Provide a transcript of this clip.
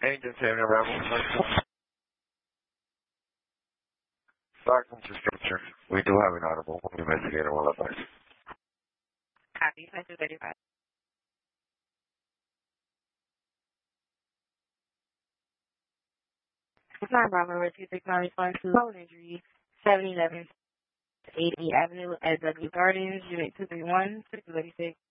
Agent 7 Bravo. Sergeant to structure. We do have an audible. The investigator will advise. Copy. 535. It's not Bravo, where 269 response to loan injury, 711 80 Avenue, SW Gardens, Unit 231, 636.